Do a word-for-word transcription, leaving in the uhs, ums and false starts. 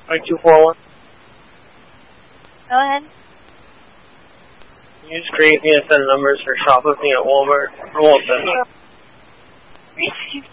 five two four one. Go ahead. Can you just create me a set of numbers for shoplifting at Walmart? Or Walmart. Receive